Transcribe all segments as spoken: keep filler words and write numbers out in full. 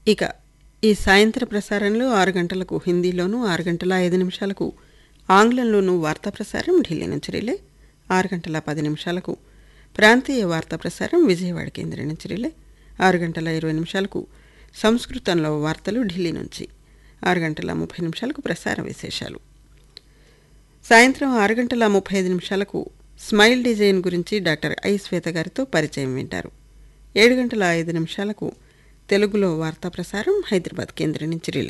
ఇక ఈ సాయంత్ర ప్రసారంలో ఆరు గంటలకు హిందీలోనూ, ఆరు గంటల ఐదు నిమిషాలకు ఆంగ్లంలోనూ వార్తా ప్రసారం ఢిల్లీ నుంచి రిలే, ఆరు గంటల పది నిమిషాలకు ప్రాంతీయ వార్తా ప్రసారం విజయవాడ కేంద్రం నుంచి రిలే, ఆరు గంటల ఇరవై నిమిషాలకు సంస్కృతంలో వార్తలు ఢిల్లీ నుంచి, ఆరు గంటల ముప్పై నిమిషాలకు ప్రసార విశేషాలు. సాయంత్రం ఆరు గంటల ముప్పై ఐదు నిమిషాలకు స్మైల్ డిజైన్ గురించి డాక్టర్ ఐ శ్వేత గారితో పరిచయం వింటారు. ఏడు గంటల ఐదు నిమిషాలకు తెలుగులో వార్తా ప్రసారం హైదరాబాద్ కేంద్రం నుంచి రిలే.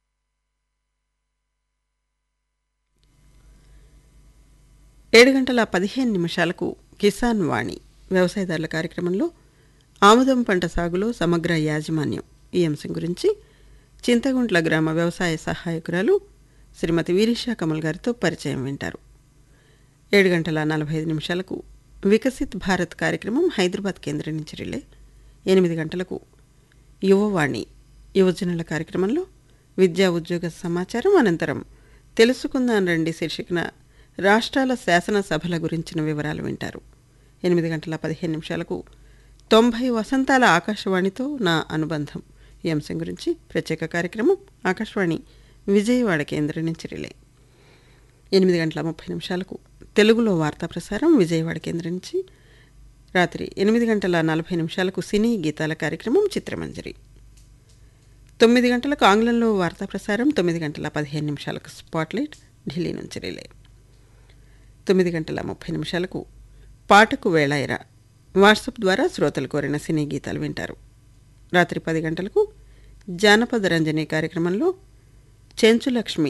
ఏడు గంటల పదిహేను నిమిషాలకు కిసాన్ వాణి వ్యవసాయదారుల కార్యక్రమంలో ఆముదం పంట సాగులో సమగ్ర యాజమాన్యం ఈ అంశం గురించి చింతగుంట్ల గ్రామ వ్యవసాయ సహాయకురాలు శ్రీమతి వీరిషా కమల్ గారితో పరిచయం వింటారు. ఏడు గంటల నలభై ఐదు నిమిషాలకు వికసిత్ భారత్ కార్యక్రమం హైదరాబాద్ కేంద్రం నుంచి రిలే. ఎనిమిది గంటలకు యువవాణి యువజనుల కార్యక్రమంలో విద్యా ఉద్యోగ సమాచారం, అనంతరం తెలుసుకుందాం రండి శీర్షికన రాష్ట్రాల శాసనసభల గురించిన వివరాలు వింటారు. ఎనిమిది గంటల పదిహేను నిమిషాలకు తొంభై వసంతాల ఆకాశవాణితో నా అనుబంధం ఈ అంశం గురించి ప్రత్యేక కార్యక్రమం ఆకాశవాణి విజయవాడ కేంద్రం నుంచి రిలే. ఎనిమిది గంటల ముప్పై నిమిషాలకు తెలుగులో వార్తా ప్రసారం విజయవాడ కేంద్రం నుంచి. రాత్రి ఎనిమిది గంటల నలభై నిమిషాలకు సినీ గీతాల కార్యక్రమం చిత్రమంజరి. తొమ్మిది గంటలకు ఆంగ్లంలో వార్తా ప్రసారం, తొమ్మిది గంటల పదిహేను నిమిషాలకు స్పాట్లైట్ ఢిల్లీ నుంచి రిలే. తొమ్మిది గంటల ముప్పై నిమిషాలకు పాటకు వేళాయిరా వాట్సాప్ ద్వారా శ్రోతలు కోరిన సినీ గీతాలు వింటారు. రాత్రి పది గంటలకు జానపద రంజని కార్యక్రమంలో చెంచులక్ష్మి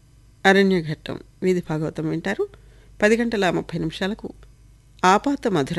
అరణ్యఘట్టం వీధి భాగవతం వింటారు. పది గంటల ముప్పై నిమిషాలకు ఆపాత మధుర